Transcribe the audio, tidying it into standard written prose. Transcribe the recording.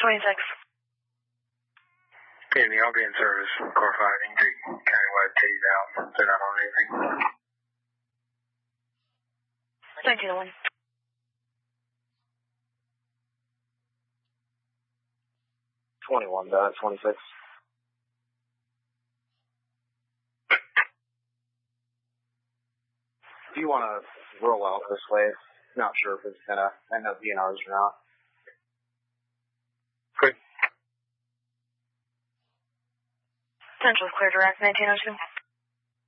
26. Evening, I'll be in service. Core 5, Ingrid, countywide Teddy down. They're not on anything. 1901. Done, 26. Do you want to roll out this way? Not sure if it's going to end up being ours or not. Good. Central clear direct, 1902.